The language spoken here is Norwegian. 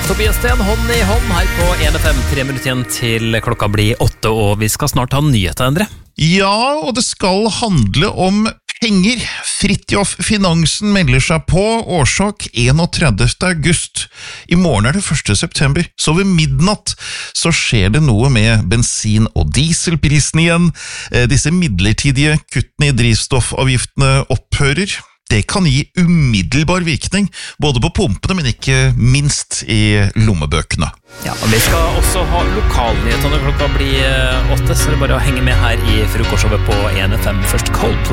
Tobias Sten, hånd i hånd her på 1FM, 3 minutter igjen til klokka blir 8, og vi skal snart ha nyheter, Endre. Ja, og det skal handle om penger. Fridtjof Finansen melder seg på, årsak 31. august. I morgen det 1. september, så ved midnatt så skjer det noe med bensin- og dieselprisen igjen. Disse midlertidige kuttene i drivstoffavgiftene opphører. Det kan gi umiddelbar virkning, både på pumpene, men ikke minst i lommebøkene. Ja, og vi skal også ha lokalnyheter når klokka blir 8, så det er bare å henge med her i frokostshowet på 1FM. Først Coldplay.